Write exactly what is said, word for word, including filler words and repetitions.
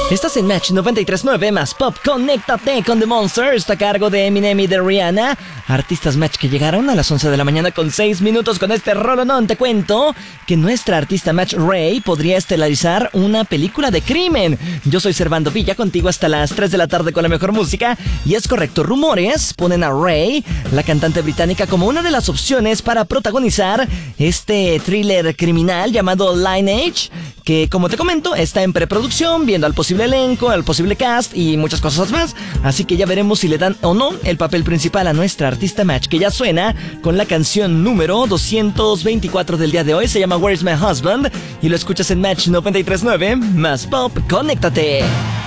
Estás en Match noventa y tres punto nueve más Pop. Conéctate con The Monsters a cargo de Eminem y de Rihanna. Artistas Match que llegaron a las once de la mañana con seis minutos con este rolonón. Te cuento que nuestra artista Match Ray podría estelarizar una película de crimen. Yo soy Servando Villa, contigo hasta las tres de la tarde con la mejor música. Y es correcto, rumores ponen a Ray, la cantante británica, como una de las opciones para protagonizar este thriller criminal llamado Lineage, que, como te comento, está en preproducción, viendo al posible elenco, al posible cast y muchas cosas más. Así que ya veremos si le dan o no el papel principal a nuestra artista Match, que ya suena con la canción número doscientos veinticuatro del día de hoy. Se llama Where's My Husband y lo escuchas en Match noventa y tres punto nueve más Pop. Conéctate.